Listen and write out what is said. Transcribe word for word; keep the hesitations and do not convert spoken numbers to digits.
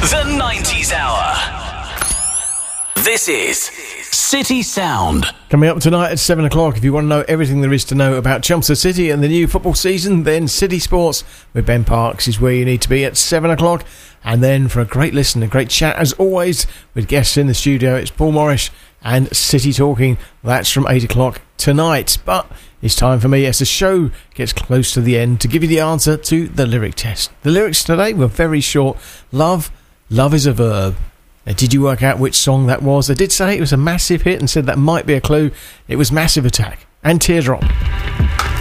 The nineties Hour. This is City Sound. Coming up tonight at seven o'clock, if you want to know everything there is to know about Chelmsford City and the new football season, then City Sports with Ben Parks is where you need to be at seven o'clock. And then for a great listen, a great chat, as always, with guests in the studio, it's Paul Morris and City Talking. That's from eight o'clock tonight. But it's time for me, as the show gets close to the end, to give you the answer to the lyric test. The lyrics today were very short. Love, love is a verb. Now, did you work out which song that was? I did say it was a massive hit and said that might be a clue. It was Massive Attack and Teardrop.